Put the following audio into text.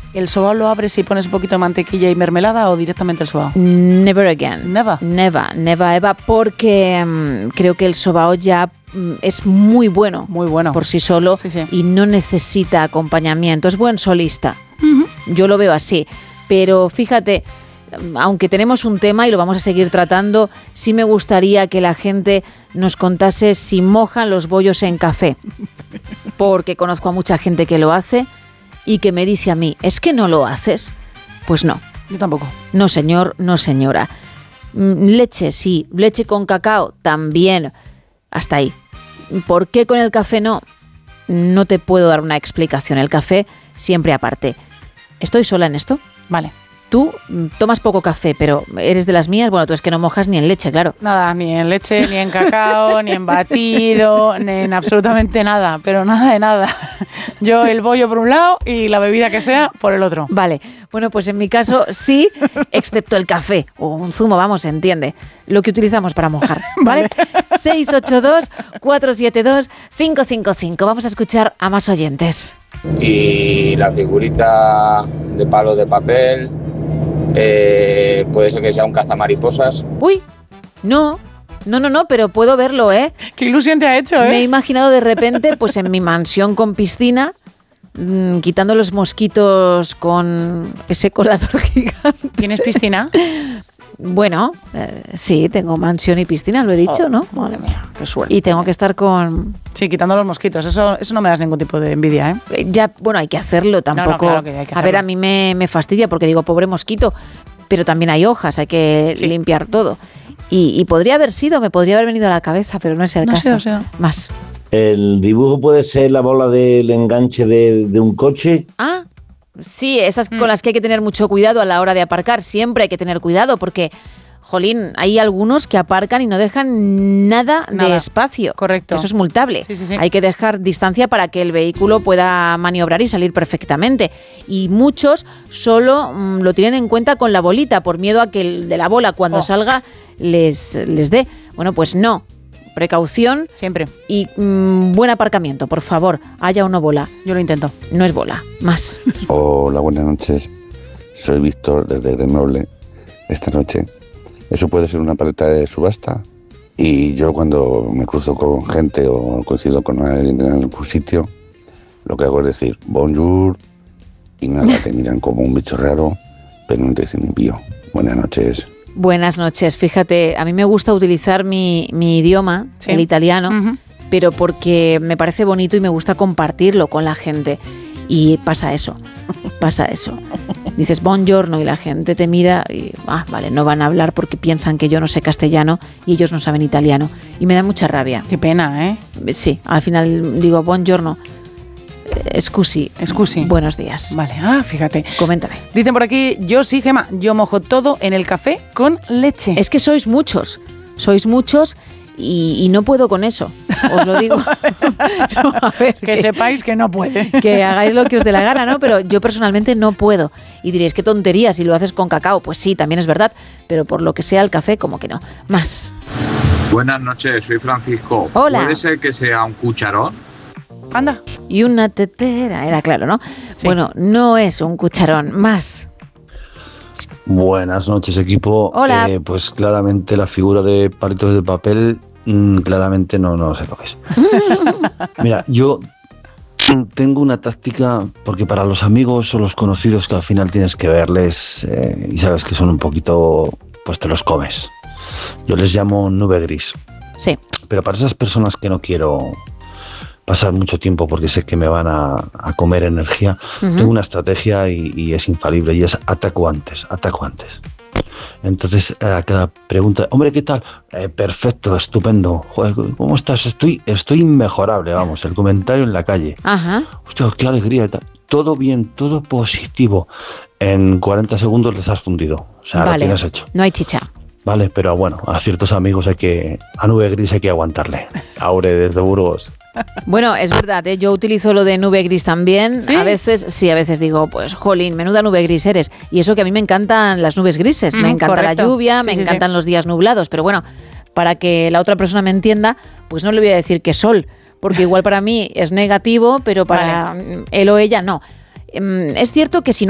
¿El sobao lo abres y pones un poquito de mantequilla y mermelada o directamente el sobao? Never again. Never, Eva, porque creo que el sobao ya es muy bueno por sí solo y no necesita acompañamiento. Es buen solista. Uh-huh. Yo lo veo así. Pero fíjate, aunque tenemos un tema y lo vamos a seguir tratando, sí me gustaría que la gente nos contase si mojan los bollos en café. Porque conozco a mucha gente que lo hace y que me dice a mí, ¿es que no lo haces? Pues no. Yo tampoco. No, señor, no, señora. Leche, sí. Leche con cacao, también. Hasta ahí. ¿Por qué con el café no? No te puedo dar una explicación. El café siempre aparte. ¿Estoy sola en esto? Vale. Tú tomas poco café, pero eres de las mías. Bueno, tú es que no mojas ni en leche, claro. Nada, ni en leche, ni en cacao, ni en batido, ni en absolutamente nada, pero nada de nada. Yo el bollo por un lado y la bebida que sea por el otro. Vale, bueno, pues en mi caso sí, excepto el café o un zumo, vamos, se entiende. Lo que utilizamos para mojar, ¿vale? 682-472-555. Vamos a escuchar a más oyentes. Y la figurita de palo de papel, puede ser que sea un cazamariposas. Uy, no, pero puedo verlo, ¿eh? Qué ilusión te ha hecho, ¿eh? Me he imaginado de repente, pues en mi mansión con piscina, quitando los mosquitos con ese colador gigante. ¿Tienes piscina? Bueno, sí, tengo mansión y piscina, lo he dicho, ¿no? Madre mía, qué suerte. Y tengo que estar con... Sí, quitando los mosquitos, eso no me das ningún tipo de envidia, ¿eh? Ya, bueno, hay que hacerlo tampoco. No, claro que hay que hacerlo. A ver, a mí me fastidia porque digo, pobre mosquito, pero también hay hojas, hay que limpiar todo. Y podría haber sido, me podría haber venido a la cabeza, pero no es el caso. Sí. Más. ¿El dibujo puede ser la bola del enganche de un coche? Ah, sí, esas con las que hay que tener mucho cuidado a la hora de aparcar. Siempre hay que tener cuidado porque, jolín, hay algunos que aparcan y no dejan nada de espacio. Correcto. Eso es multable. Sí. Hay que dejar distancia para que el vehículo pueda maniobrar y salir perfectamente. Y muchos solo lo tienen en cuenta con la bolita por miedo a que el de la bola cuando salga les dé. Bueno, pues no. Precaución. Siempre. Y buen aparcamiento, por favor. Haya o no bola. Yo lo intento. No es bola. Más. Hola, buenas noches. Soy Víctor desde Grenoble. Esta noche. Eso puede ser una paleta de subasta. Y yo cuando me cruzo con gente o coincido con alguien en algún sitio, lo que hago es decir bonjour y nada, te miran como un bicho raro, pero no te dicen ni pío. Buenas noches. Buenas noches. Fíjate, a mí me gusta utilizar mi idioma, el italiano, pero porque me parece bonito y me gusta compartirlo con la gente. Y pasa eso. Dices buongiorno y la gente te mira y, vale, no van a hablar porque piensan que yo no sé castellano y ellos no saben italiano. Y me da mucha rabia. Qué pena, ¿eh? Sí, al final digo buongiorno. Scusi. Buenos días. Vale, fíjate. Coméntame. Dicen por aquí, yo sí, Gema, yo mojo todo en el café con leche. Es que sois muchos y no puedo con eso, os lo digo. No, a ver, que sepáis que no puede. Que hagáis lo que os dé la gana, ¿no? Pero yo personalmente no puedo. Y diréis, qué tontería si lo haces con cacao. Pues sí, también es verdad, pero por lo que sea el café, como que no. Más. Buenas noches, soy Francisco. Hola. ¿Puede ser que sea un cucharón? Anda. Y una tetera, era claro, ¿no? Sí. Bueno, no es un cucharón. Más. Buenas noches, equipo. Hola. Pues claramente la figura de palitos de papel, claramente no sé lo que es. Mira, yo tengo una táctica, porque para los amigos o los conocidos que al final tienes que verles y sabes que son un poquito, pues te los comes. Yo les llamo nube gris. Sí. Pero para esas personas que no quiero pasar mucho tiempo porque sé que me van a comer energía, tengo una estrategia y es infalible, y es ataco antes. Entonces a cada pregunta, hombre, ¿qué tal? Perfecto, estupendo. Joder, ¿cómo estás? Estoy inmejorable, vamos, el comentario en la calle. Ajá. Hostia, qué alegría y tal. Todo bien, todo positivo. En 40 segundos les has fundido. O sea, vale. Lo tienes hecho. No hay chicha. Vale, pero bueno, a ciertos amigos a nube gris hay que aguantarle. Aure desde Burgos. Bueno, es verdad, ¿eh? Yo utilizo lo de nube gris también. ¿Sí? A veces digo, pues jolín, menuda nube gris eres. Y eso que a mí me encantan las nubes grises, me encanta correcto. la lluvia, Sí, me sí, encantan los días nublados, pero bueno, para que la otra persona me entienda, pues no le voy a decir que sol, porque igual para mí es negativo, pero para él o ella no. Es cierto que si no